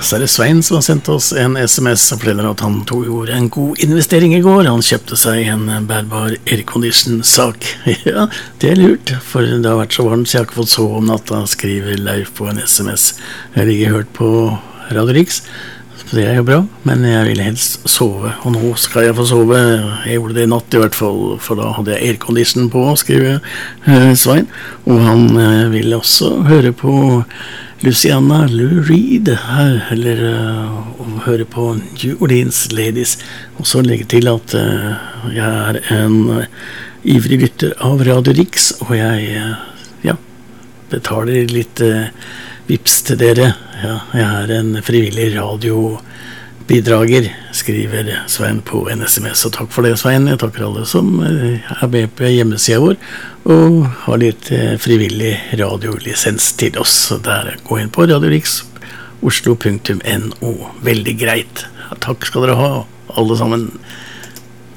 Så det Svein som har sendt oss en SMS og forteller at han gjorde en god investering i går. Han kjøpte seg en bærbar aircondition-sak. Ja, det lurt, for det har vært så varmt så jeg har ikke fått sove om natta, skriver Leif på en SMS. Jeg ligger hørt på Radio Riks, så det jo bra, men jeg ville helst sove, og nå skal jeg få sove. Jeg gjorde det i natt i hvert fall, for da hadde jeg aircondition på, skriver Svein. Og han ville også høre på Luciana Lou Reed her, eller høre på New Orleans Ladies, og så legge til at jeg en ivrig lytter av Radio Riks, og jeg betaler litt vips til dere. Ja, jeg en frivillig radiobidrager, skriver Svein på en SMS, og takk for det, Svein. Jeg takker alle som med på hjemmesiden vår og har litt frivillig radiolisens til oss. Der gå inn på Radio Riks Oslo.no. Veldig greit. Ja, takk skal dere ha, alle sammen.